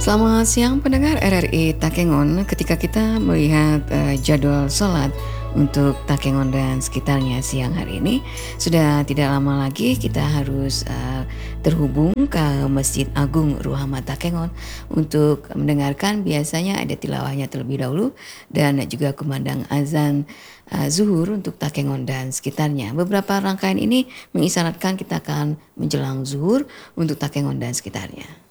Selamat siang pendengar RRI Takengon. Ketika kita melihat jadwal sholat untuk Takengon dan sekitarnya siang hari ini, sudah tidak lama lagi kita harus terhubung ke Masjid Agung Ruhama Takengon untuk mendengarkan, biasanya ada tilawahnya terlebih dahulu dan juga kumandang azan zuhur untuk Takengon dan sekitarnya. Beberapa rangkaian ini mengisyaratkan kita akan menjelang zuhur untuk Takengon dan sekitarnya.